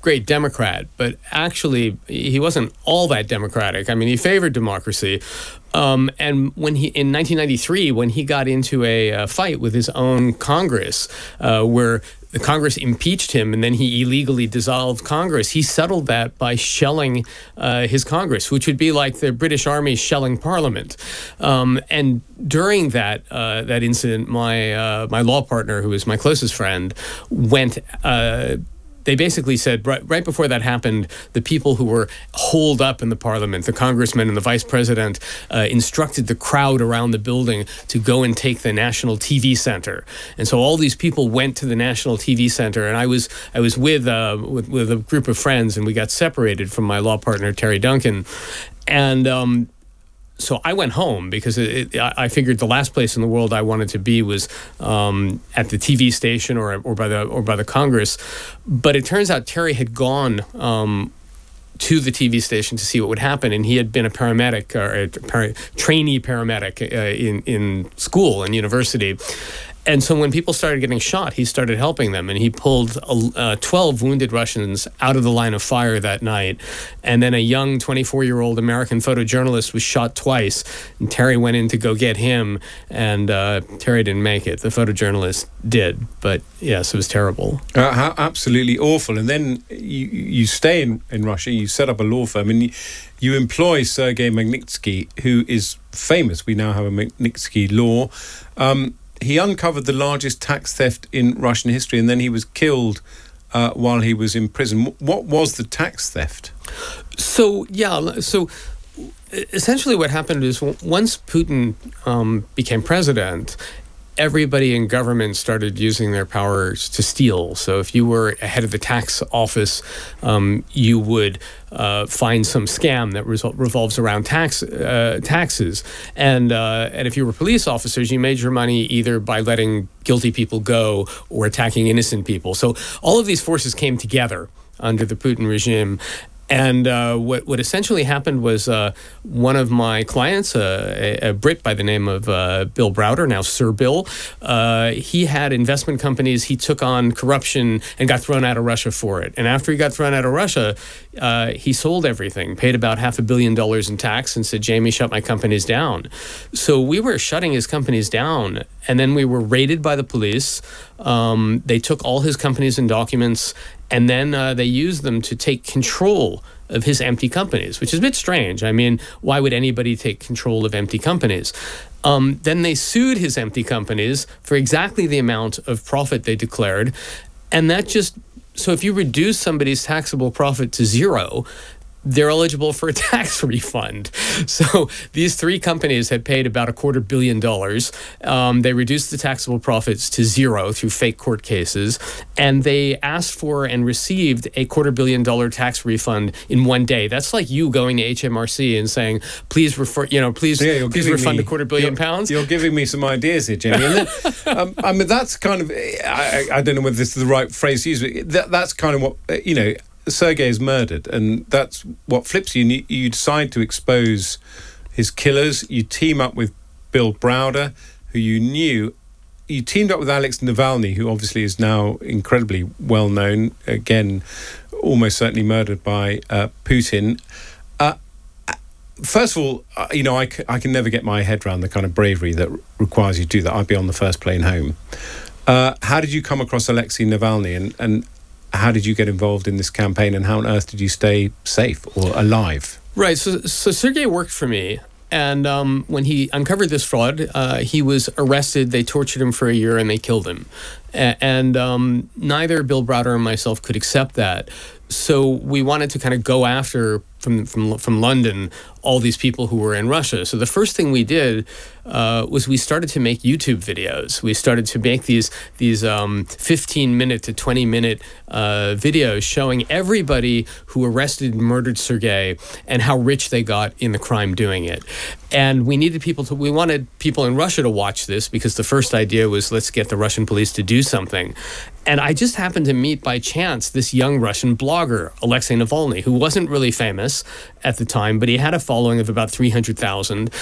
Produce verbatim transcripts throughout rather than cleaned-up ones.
great Democrat, but actually he wasn't all that democratic. I mean, he favored democracy. Um, and when he in nineteen ninety-three, when he got into a, a fight with his own Congress, uh, where the Congress impeached him and then he illegally dissolved Congress, he settled that by shelling uh, his Congress, which would be like the British Army shelling Parliament. Um, and during that uh, that incident, my uh, my law partner, who was my closest friend, went. Uh, They basically said, right, right before that happened, the people who were holed up in the parliament, the congressman and the vice president, uh, instructed the crowd around the building to go and take the National T V Center. And so all these people went to the National T V Center, and I was I was with, uh, with, with a group of friends, and we got separated from my law partner, Terry Duncan. And um, so I went home because it, it, I figured the last place in the world I wanted to be was um, at the T V station or or by the or by the Congress. But it turns out Terry had gone um, to the T V station to see what would happen, and he had been a paramedic or a para, trainee paramedic uh, in in school and university. And so when people started getting shot, he started helping them, and he pulled uh, twelve wounded Russians out of the line of fire that night. And then a young twenty-four-year-old American photojournalist was shot twice, and Terry went in to go get him, and uh, Terry didn't make it. The photojournalist did, but yes, it was terrible. Uh, how absolutely awful. And then you, you stay in, in Russia, you set up a law firm, and you, you employ Sergei Magnitsky, who is famous. We now have a Magnitsky law. Um, He uncovered the largest tax theft in Russian history, and then he was killed uh, while he was in prison. What was the tax theft? So, yeah, so essentially what happened is once Putin um, became president, everybody in government started using their powers to steal. So if you were head of the tax office, um, you would uh, find some scam that resol- revolves around tax uh, taxes. And uh, and if you were police officers, you made your money either by letting guilty people go or attacking innocent people. So all of these forces came together under the Putin regime. And uh, what what essentially happened was uh, one of my clients, uh, a, a Brit by the name of uh, Bill Browder, now Sir Bill, uh, he had investment companies. He took on corruption and got thrown out of Russia for it. And after he got thrown out of Russia, uh, he sold everything, paid about half a billion dollars in tax, and said, Jamie, shut my companies down. So we were shutting his companies down, and then we were raided by the police. Um, they took all his companies and documents, and then uh, they used them to take control of his empty companies, which is a bit strange. I mean, why would anybody take control of empty companies? Um, then they sued his empty companies for exactly the amount of profit they declared. And that just, so if you reduce somebody's taxable profit to zero, they're eligible for a tax refund. So these three companies had paid about a quarter billion dollars. Um, they reduced the taxable profits to zero through fake court cases, and they asked for and received a quarter billion dollar tax refund in one day. That's like you going to H M R C and saying, "Please refer, you know, please, yeah, please refund me, a quarter billion you're, pounds." You're giving me some ideas here, Jamie. And then, um, I mean, that's kind of, I, I don't know whether this is the right phrase to use, but that, that's kind of what, you know, Sergei is murdered, and that's what flips you. You decide to expose his killers. You team up with Bill Browder, who you knew. You teamed up with Alex Navalny, who obviously is now incredibly well known. Again, almost certainly murdered by uh, Putin. Uh, first of all, uh, you know, I, c- I can never get my head around the kind of bravery that r- requires you to do that. I'd be on the first plane home. Uh, how did you come across Alexei Navalny, and and how did you get involved in this campaign, and how on earth did you stay safe or alive? Right. So, so Sergei worked for me. And um, when he uncovered this fraud, uh, he was arrested. They tortured him for a year and they killed him. A- and um, neither Bill Browder or myself could accept that. So we wanted to kind of go after, from from from London, all these people who were in Russia. So the first thing we did uh, was we started to make YouTube videos. We started to make these these um, fifteen minute to twenty minute uh, videos showing everybody who arrested and murdered Sergei and how rich they got in the crime doing it. And we needed people to, we wanted people in Russia to watch this, because the first idea was, let's get the Russian police to do something. And I just happened to meet by chance this young Russian blogger, Alexei Navalny, who wasn't really famous at the time, but he had a following of about three hundred thousand.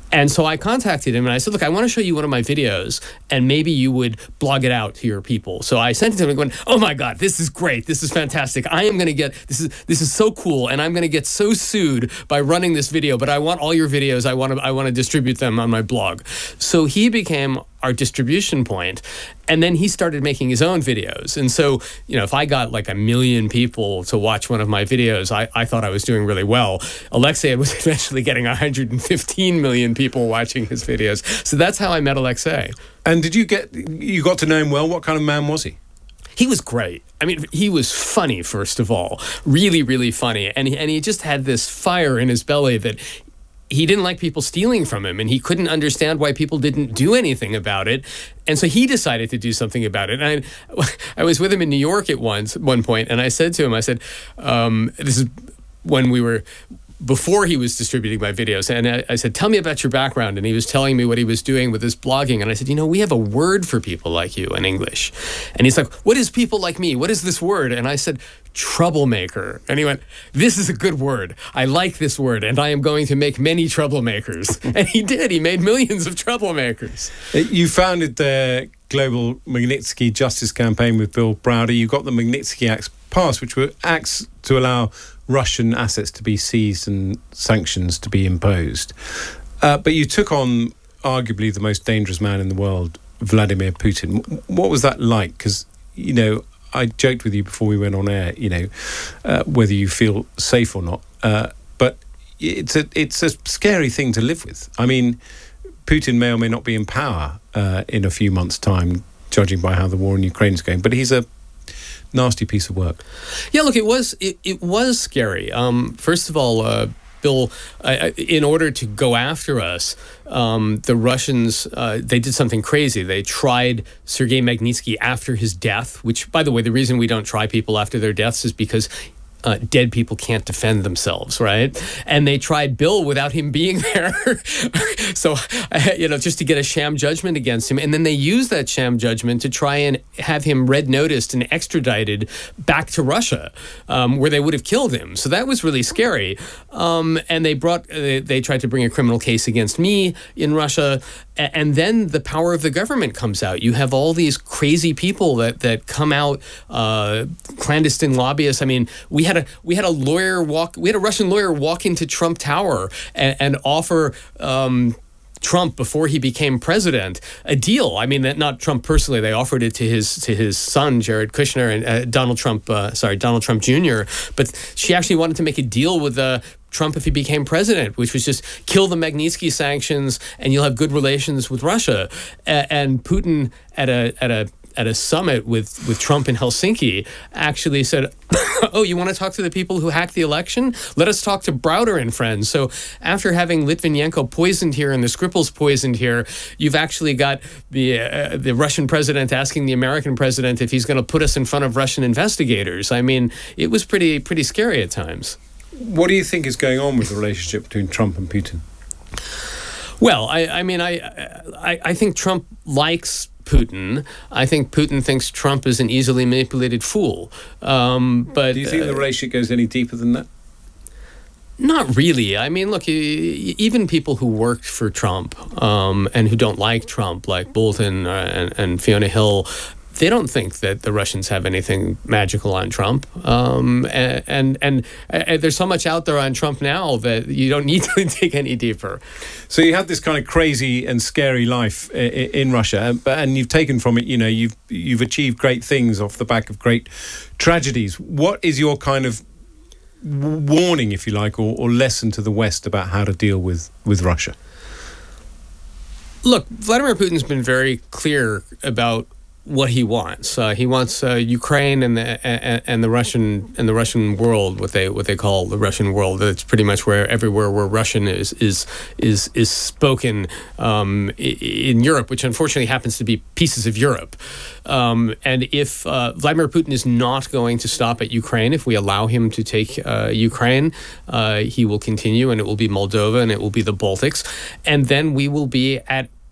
And so I contacted him and I said, look, I want to show you one of my videos and maybe you would blog it out to your people. So I sent it to him and went, oh my God, this is great. This is fantastic. I am going to get, this is this is so cool. And I'm going to get so sued by running this video, but I want all your videos. I want to, I want to distribute them on my blog. So he became our distribution point. And then he started making his own videos. And so, you know, if I got like a million people to watch one of my videos, I, I thought I was doing really well. Alexei was eventually getting one hundred fifteen million people watching his videos. So that's how I met Alexei. And did you get, you got to know him well? What kind of man was he? He was great. I mean, he was funny, first of all, really, really funny. And he, and he just had this fire in his belly that he didn't like people stealing from him, and he couldn't understand why people didn't do anything about it. And so he decided to do something about it. And I, I was with him in New York at once, one point, and I said to him, I said, um, this is when we were, before he was distributing my videos, and I, I said, tell me about your background. And he was telling me what he was doing with his blogging. And I said, you know, we have a word for people like you in English. And he's like, what is people like me? What is this word? And I said, troublemaker. And he went, this is a good word. I like this word, and I am going to make many troublemakers. And he did. He made millions of troublemakers. You founded the Global Magnitsky Justice Campaign with Bill Browder. You got the Magnitsky Acts passed, which were acts to allow Russian assets to be seized and sanctions to be imposed. Uh, but you took on arguably the most dangerous man in the world, Vladimir Putin. What was that like? Because, you know, I joked with you before we went on air, you know, uh, whether you feel safe or not. Uh, but it's a it's a scary thing to live with. I mean, Putin may or may not be in power uh, in a few months' time, judging by how the war in Ukraine is going. But he's a nasty piece of work. Yeah, look, it was it, it was scary. Um, first of all, uh, Bill, uh, in order to go after us, um, the Russians, uh, they did something crazy. They tried Sergei Magnitsky after his death, which, by the way, the reason we don't try people after their deaths is because Uh, dead people can't defend themselves, right? And they tried Bill without him being there. So, uh, you know, just to get a sham judgment against him. And then they used that sham judgment to try and have him red noticed and extradited back to Russia, um, where they would have killed him. So that was really scary. Um, and they brought, uh, they tried to bring a criminal case against me in Russia. A- and then the power of the government comes out. You have all these crazy people that, that come out, uh, clandestine lobbyists. I mean, we had a we had a lawyer walk. We had a Russian lawyer walk into Trump Tower and, and offer um, Trump, before he became president, a deal. I mean, that not Trump personally. They offered it to his to his son, Jared Kushner, and uh, Donald Trump. Uh, sorry, Donald Trump Junior But she actually wanted to make a deal with uh, Trump if he became president, which was just kill the Magnitsky sanctions, and you'll have good relations with Russia. A- and Putin at a at a at a summit with, with Trump in Helsinki actually said, oh, you want to talk to the people who hacked the election? Let us talk to Browder and friends. So after having Litvinenko poisoned here and the Skripals poisoned here, you've actually got the uh, the Russian president asking the American president if he's going to put us in front of Russian investigators. I mean, it was pretty pretty scary at times. What do you think is going on with the relationship between Trump and Putin? Well, I, I mean, I, I I think Trump likes Putin. I think Putin thinks Trump is an easily manipulated fool. Um, but do you think uh, the relationship goes any deeper than that? Not really. I mean, look, even people who worked for Trump um, and who don't like Trump, like Bolton and, and Fiona Hill, they don't think that the Russians have anything magical on Trump. Um, and, and, and and there's so much out there on Trump now that you don't need to dig any deeper. So you had this kind of crazy and scary life in Russia, and you've taken from it, you know, you've you've achieved great things off the back of great tragedies. What is your kind of warning, if you like, or, or lesson to the West about how to deal with, with Russia? Look, Vladimir Putin's been very clear about what he wants. Uh, he wants uh, Ukraine and the and, and the Russian and the Russian world, what they what they call the Russian world. That's pretty much where everywhere where Russian is is is is spoken um, in Europe, which unfortunately happens to be pieces of Europe. Um, and if uh, Vladimir Putin is not going to stop at Ukraine, if we allow him to take uh, Ukraine, uh, he will continue, and it will be Moldova, and it will be the Baltics, and then we will be at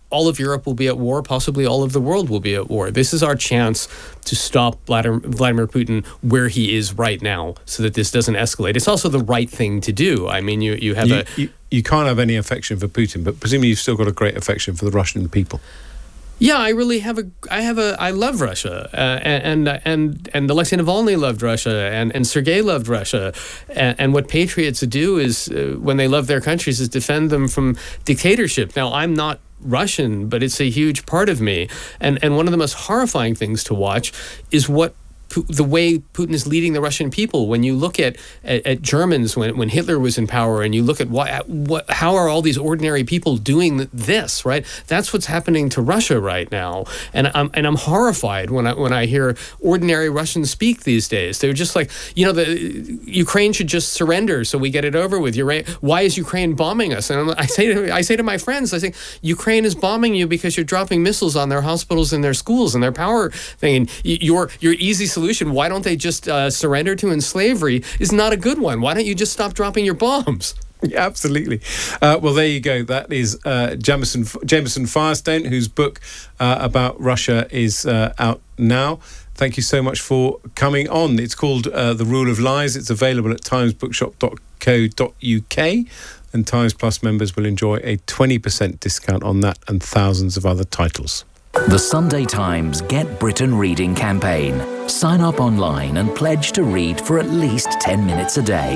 all of Europe will be at war, possibly all of the world will be at war. This is our chance to stop Vladimir, Vladimir Putin where he is right now so that this doesn't escalate. It's also the right thing to do. I mean, you, you have you, a... You, you can't have any affection for Putin, but presumably you've still got a great affection for the Russian people. Yeah, I really have a. I have a. I love Russia, uh, and and and Alexei Navalny loved Russia, and and Sergei loved Russia, and, and what patriots do is uh, when they love their countries is defend them from dictatorship. Now, I'm not Russian, but it's a huge part of me, and and one of the most horrifying things to watch is what. The way Putin is leading the Russian people. When you look at, at, at Germans when, when Hitler was in power, and you look at why, what, how are all these ordinary people doing this, right? That's what's happening to Russia right now, and I'm and I'm horrified when I when I hear ordinary Russians speak these days. They're just like, you know, the Ukraine should just surrender so we get it over with. You're, why is Ukraine bombing us? And I say to I say to my friends, I say, Ukraine is bombing you because you're dropping missiles on their hospitals and their schools and their power thing. And your your easy solution, why don't they just uh, surrender to in slavery, is not a good one. Why don't you just stop dropping your bombs? Yeah, absolutely. Uh, well, there you go. That is uh, Jameson, Jameson Firestone, whose book uh, about Russia is uh, out now. Thank you so much for coming on. It's called uh, The Rule of Lies. It's available at times bookshop dot co dot uk, and Times Plus members will enjoy a twenty percent discount on that and thousands of other titles. The Sunday Times Get Britain Reading campaign. Sign up online and pledge to read for at least ten minutes a day.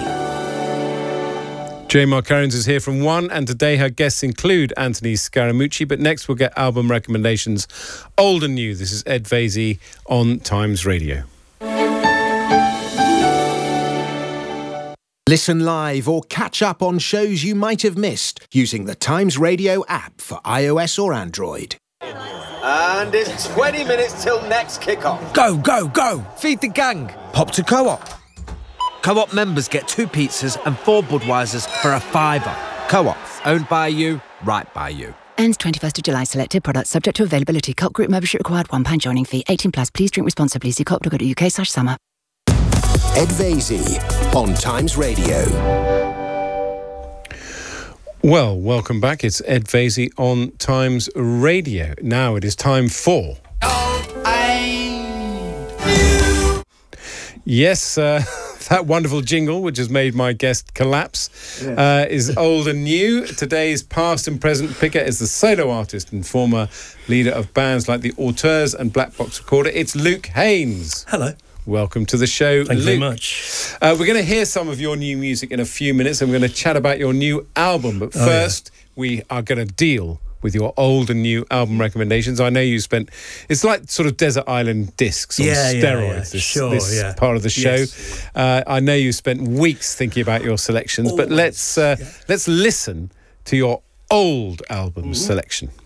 Jane Mark-Owens is here from One, and today her guests include Anthony Scaramucci, but next we'll get album recommendations, old and new. This is Ed Vaizey on Times Radio. Listen live or catch up on shows you might have missed using the Times Radio app for iOS or Android. And it's twenty minutes till next kick-off. Go, go, go! Feed the gang! Pop to Co-op. Co-op members get two pizzas and four Budweisers for a fiver. Co-op, owned by you, right by you. Ends twenty-first of July. Selected products subject to availability. Cult group membership required. one pound joining fee. eighteen plus. Please drink responsibly. See cult dot co dot uk slash summer. Ed Vaizey on Times Radio. Well, welcome back. It's Ed Vaizey on Times Radio. Now it is time for... Yes, uh, that wonderful jingle, which has made my guest collapse, yeah. uh, is old and new. Today's past and present picker is the solo artist and former leader of bands like the Auteurs and Black Box Recorder. It's Luke Haines. Hello. Welcome to the show, Thank Luke. you very much. Uh, we're going to hear some of your new music in a few minutes, and we're going to chat about your new album. But first, oh, yeah. we are going to deal with your old and new album recommendations. I know you spent... It's like sort of Desert Island Discs on yeah, steroids, yeah, yeah. this, Sure, this yeah. part of the show. Yes. Uh, I know you spent weeks thinking about your selections, Always. but let's uh, yeah. let's listen to your old album Ooh. selection.